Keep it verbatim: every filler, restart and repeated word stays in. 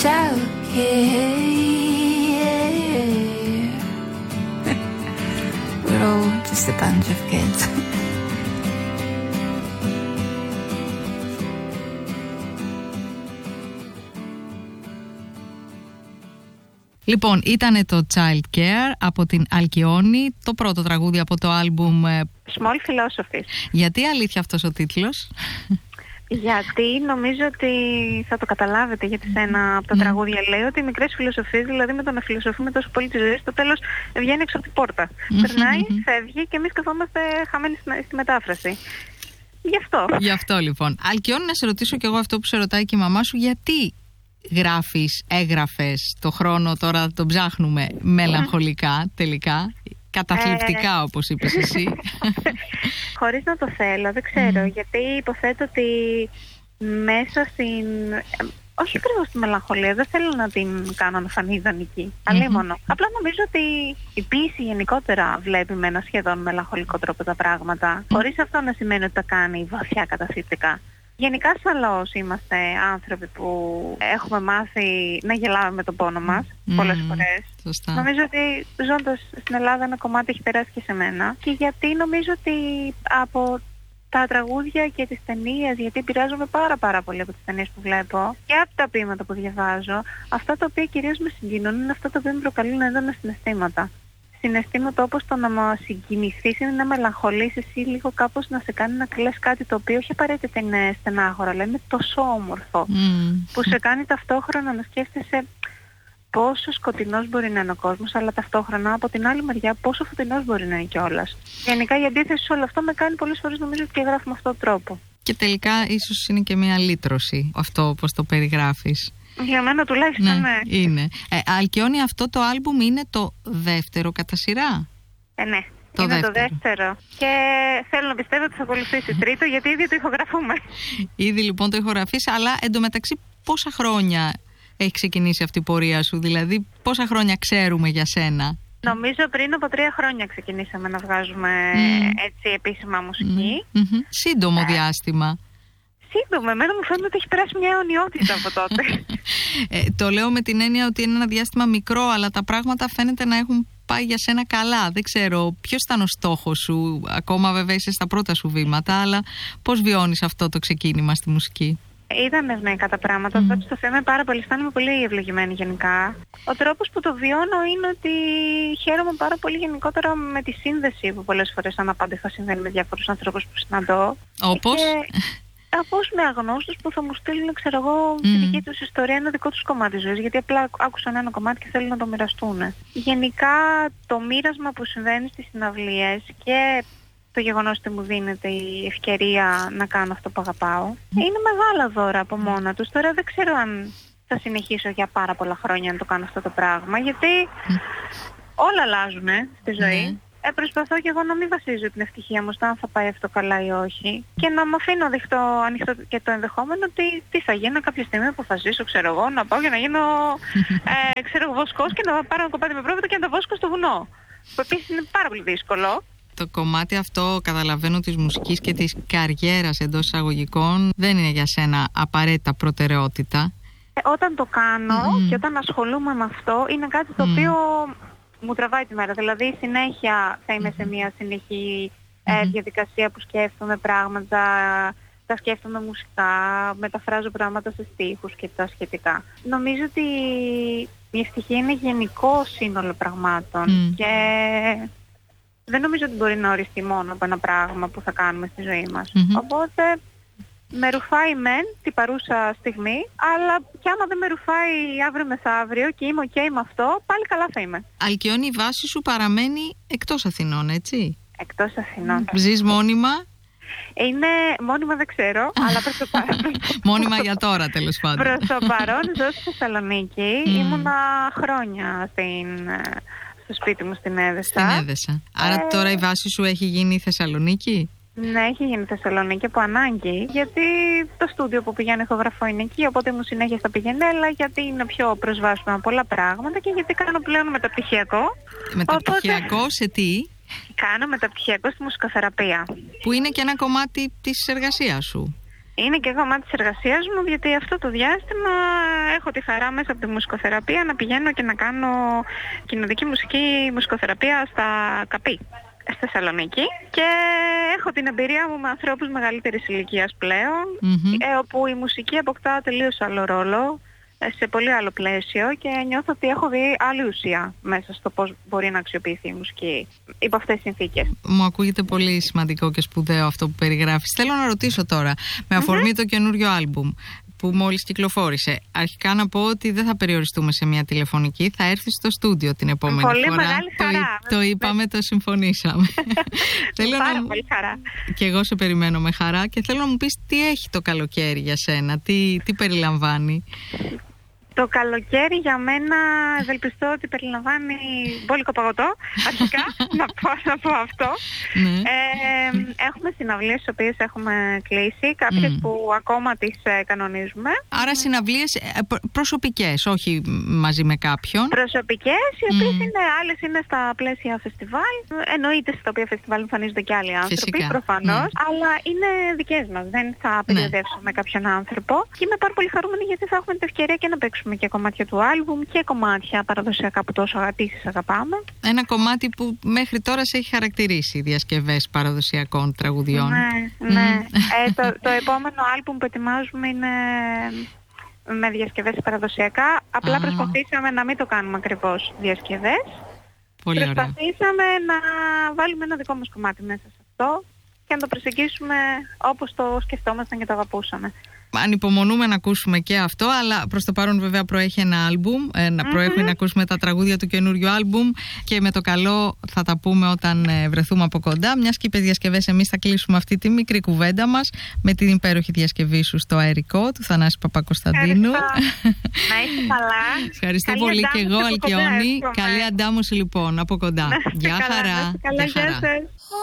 child here. We're all just a bunch of kids. Λοιπόν, ήτανε το Child Care από την Αλκιόνη, το πρώτο τραγούδι από το άλμπουμ Small Philosophies. Γιατί αλήθεια αυτός ο τίτλος? Γιατί νομίζω ότι θα το καταλάβετε, γιατί σε ένα από τα mm. τραγούδια λέει ότι οι μικρές φιλοσοφίες, δηλαδή με το να φιλοσοφούμε τόσο πολύ τη ζωή, στο τέλος βγαίνει έξω από την πόρτα. Mm-hmm. Περνάει, φεύγει και εμείς καθόμαστε χαμένοι στη μετάφραση. Γι' αυτό. Γι' αυτό λοιπόν. Αλκιόνη, να σε ρωτήσω κι εγώ αυτό που σε ρωτάει και η μαμά σου, γιατί γράφεις, έγραφες το χρόνο, τώρα τον ψάχνουμε μελαγχολικά τελικά, καταθλιπτικά ε... όπως είπες εσύ? Χωρίς να το θέλω, δεν ξέρω, mm. γιατί υποθέτω ότι μέσα στην... όχι ακριβώς στη μελαγχολία, δεν θέλω να την κάνω να φανεί ιδανική, mm-hmm. αλλήμονο. Απλά νομίζω ότι η ποίηση γενικότερα βλέπει με ένα σχεδόν μελαγχολικό τρόπο τα πράγματα, mm. χωρίς αυτό να σημαίνει ότι τα κάνει βαθιά καταθλιπτικά. Γενικά ασφαλώς είμαστε άνθρωποι που έχουμε μάθει να γελάμε με τον πόνο μας mm, πολλές φορές. Σωστά. Νομίζω ότι ζώντας στην Ελλάδα ένα κομμάτι έχει περάσει και σε μένα. Και γιατί νομίζω ότι από τα τραγούδια και τις ταινίες, γιατί επηρεάζομαι πάρα πάρα πολύ από τις ταινίες που βλέπω και από τα ποίηματα που διαβάζω, αυτά τα οποία κυρίως με συγκινούν είναι αυτά τα οποία με προκαλούν έντονα συναισθήματα. Συναισθήματα όπως το να με συγκινηθείς ή να μελαγχολήσεις ή λίγο κάπως να σε κάνει να κλαις κάτι το οποίο όχι απαραίτητα είναι στενάχωρο, αλλά είναι τόσο όμορφο mm. που σε κάνει ταυτόχρονα να σκέφτεσαι πόσο σκοτεινός μπορεί να είναι ο κόσμος, αλλά ταυτόχρονα από την άλλη μεριά πόσο φωτεινός μπορεί να είναι κιόλας. Γενικά η αντίθεση σε όλο αυτό με κάνει πολλές φορές νομίζω ότι και γράφω με αυτόν τον τρόπο. Και τελικά ίσως είναι και μια λύτρωση αυτό όπως το περιγράφεις. Για μένα τουλάχιστον ναι. ναι. Είναι. Ε, Αλκιόνη, αυτό το άλμπουμ είναι το δεύτερο κατά σειρά. Ε, ναι. Το είναι δεύτερο. το δεύτερο. Και θέλω να πιστεύω ότι θα ακολουθήσει τρίτο, γιατί ήδη το ηχογραφούμε. Ήδη λοιπόν το ηχογραφείς, αλλά εντωμεταξύ πόσα χρόνια έχει ξεκινήσει αυτή η πορεία σου, δηλαδή πόσα χρόνια ξέρουμε για σένα? Νομίζω πριν από τρία χρόνια ξεκινήσαμε να βγάζουμε mm. έτσι επίσημα μουσική. Mm. Mm-hmm. Σύντομο ε. διάστημα. Σύντομα, εμένα μου φαίνεται ότι έχει περάσει μια αιωνιότητα από τότε. ε, το λέω με την έννοια ότι είναι ένα διάστημα μικρό, αλλά τα πράγματα φαίνεται να έχουν πάει για σένα καλά. Δεν ξέρω ποιος ήταν ο στόχος σου, ακόμα βέβαια είσαι στα πρώτα σου βήματα, αλλά πώς βιώνεις αυτό το ξεκίνημα στη μουσική? Ήταν ευνοϊκά τα πράγματα, mm. οπότε το θέμα είναι πάρα πολύ, αισθάνομαι πολύ ευλογημένη γενικά. Ο τρόπος που το βιώνω είναι ότι χαίρομαι πάρα πολύ γενικότερα με τη σύνδεση που πολλές φορές αναπάντεχα συμβαίνει με διάφορους ανθρώπους που συναντώ. Όπως? Και... Απώς με αγνώστους που θα μου στείλουν, ξέρω εγώ, mm. τη δική τους ιστορία, ένα δικό τους κομμάτι ζωής, γιατί απλά άκουσαν ένα κομμάτι και θέλουν να το μοιραστούν. Γενικά το μοίρασμα που συμβαίνει στις συναυλίες και το γεγονός ότι μου δίνεται η ευκαιρία να κάνω αυτό που αγαπάω, mm. είναι μεγάλα δώρα από μόνα τους. Τώρα δεν ξέρω αν θα συνεχίσω για πάρα πολλά χρόνια να το κάνω αυτό το πράγμα, γιατί mm. όλα αλλάζουν στη ζωή. Mm. Ε, προσπαθώ και εγώ να μην βασίζω την ευτυχία μου στο αν θα πάει αυτό καλά ή όχι και να με αφήνω ανοιχτό, ανοιχτό και το ενδεχόμενο ότι τι θα γίνω κάποια στιγμή που αποφασίσω, ξέρω εγώ, να πάω για να γίνω ε, ξέρω εγώ, βοσκός και να πάρω ένα κομμάτι με πρόβατα και να τα βόσκω στο βουνό. Που επίσης είναι πάρα πολύ δύσκολο. Το κομμάτι αυτό, καταλαβαίνω, της μουσικής και της καριέρας εντός εισαγωγικών δεν είναι για σένα απαραίτητα προτεραιότητα. Ε, όταν το κάνω mm. και όταν ασχολούμαι με αυτό είναι κάτι το mm. οποίο μου τραβάει τη μέρα. Δηλαδή συνέχεια θα είμαι σε μια συνεχή ε, mm-hmm. διαδικασία που σκέφτομαι πράγματα, τα σκέφτομαι μουσικά, μεταφράζω πράγματα σε στίχους και τα σχετικά. Νομίζω ότι η ευτυχία είναι γενικό σύνολο πραγμάτων mm. και δεν νομίζω ότι μπορεί να οριστεί μόνο από ένα πράγμα που θα κάνουμε στη ζωή μας. Mm-hmm. Οπότε με ρουφάει μεν την παρούσα στιγμή, αλλά κι άμα δεν με ρουφάει αύριο μεθαύριο και είμαι ok με αυτό, πάλι καλά θα είμαι. Αλκιόνη, η βάση σου παραμένει εκτός Αθηνών, έτσι? Εκτός Αθηνών. Ζεις μόνιμα? Είναι μόνιμα, δεν ξέρω, αλλά προς το παρόν. Μόνιμα για τώρα, τέλος πάντων. Προς το παρόν ζω στη Θεσσαλονίκη. Mm. Ήμουνα χρόνια στην, στο σπίτι μου στην Έδεσα. Στην Έδεσα. Άρα ε... τώρα η βάση σου έχει γίνει η Θεσσαλονίκη? Ναι, έχει γίνει Θεσσαλονίκη από ανάγκη, γιατί το στούντιο που πηγαίνω ηχογραφώ είναι εκεί, οπότε μου συνέχεια θα πηγαίνω, γιατί είναι πιο προσβάσιμο πολλά πράγματα και γιατί κάνω πλέον μεταπτυχιακό. Μεταπτυχιακό οπότε... σε τι? Κάνω μεταπτυχιακό στη μουσικοθεραπεία. Που είναι και ένα κομμάτι της εργασίας σου. Είναι και κομμάτι της εργασίας μου, γιατί αυτό το διάστημα έχω τη χαρά μέσα από τη μουσικοθεραπεία να πηγαίνω και να κάνω κοινωνική μουσική μουσικοθεραπεία στα ΚΑΠΗ στη Θεσσαλονίκη, και έχω την εμπειρία μου με ανθρώπους μεγαλύτερης ηλικίας πλέον, mm-hmm. ε, όπου η μουσική αποκτά τελείως άλλο ρόλο, σε πολύ άλλο πλαίσιο, και νιώθω ότι έχω δει άλλη ουσία μέσα στο πώς μπορεί να αξιοποιηθεί η μουσική υπό αυτές τις συνθήκες. Μου ακούγεται πολύ σημαντικό και σπουδαίο αυτό που περιγράφεις. Θέλω να ρωτήσω τώρα, με αφορμή mm-hmm. το καινούριο άλμπουμ που μόλις κυκλοφόρησε, αρχικά να πω ότι δεν θα περιοριστούμε σε μια τηλεφωνική, θα έρθεις στο στούντιο την επόμενη πολύ φορά. Μεγάλη χαρά. Το, το είπαμε, το συμφωνήσαμε. θέλω Πάρα να... πολύ χαρά. Και εγώ σε περιμένω με χαρά, και θέλω να μου πεις τι έχει το καλοκαίρι για σένα, τι, τι περιλαμβάνει. Το καλοκαίρι για μένα ευελπιστώ ότι περιλαμβάνει μπόλικο παγωτό, αρχικά, να, πω, να πω αυτό. Ναι. Ε, έχουμε συναυλίες τις οποίες έχουμε κλείσει, κάποιες mm. που ακόμα τις ε, κανονίζουμε. Άρα συναυλίες προσωπικές, όχι μαζί με κάποιον. Προσωπικές, οι οποίες mm. είναι, άλλες είναι στα πλαίσια φεστιβάλ. Εννοείται στα οποία φεστιβάλ εμφανίζονται και άλλοι άνθρωποι, προφανώς. Mm. Αλλά είναι δικές μας, δεν θα περιοδεύσουμε mm. κάποιον άνθρωπο. Και είμαι πάρα πολύ χαρούμενη γιατί θα έχουμε την ευκαιρία και να παίξουμε και κομμάτια του άλμπουμ και κομμάτια παραδοσιακά που τόσο αγαπήσεις αγαπάμε. Ένα κομμάτι που μέχρι τώρα σε έχει χαρακτηρίσει, διασκευές παραδοσιακών τραγουδιών. Ναι, ναι. Mm. Ε, το, το επόμενο άλμπουμ που ετοιμάζουμε είναι με διασκευές παραδοσιακά. Απλά ah. προσπαθήσαμε να μην το κάνουμε ακριβώς διασκευές. Πολύ ωραία. Προσπαθήσαμε να βάλουμε ένα δικό μας κομμάτι μέσα σε αυτό και να το προσεγγίσουμε όπως το σκεφτόμασταν και το αγαπούσαμε. Ανυπομονούμε να ακούσουμε και αυτό, αλλά προς το παρόν βέβαια προέχει ένα άλμπουμ, να προέχει mm-hmm. να ακούσουμε τα τραγούδια του καινούριου άλμπουμ, και με το καλό θα τα πούμε όταν βρεθούμε από κοντά. Μιας και είπες διασκευές, εμείς θα κλείσουμε αυτή τη μικρή κουβέντα μας με την υπέροχη διασκευή σου στο αερικό του Θανάση Παπακοσταντίνου. Να είσαι καλά. Ευχαριστώ καλή πολύ και εγώ, Αλκιόνη. Καλή αντάμωση λοιπόν από κοντά. Γεια χαρά. Καλά, γεια σας.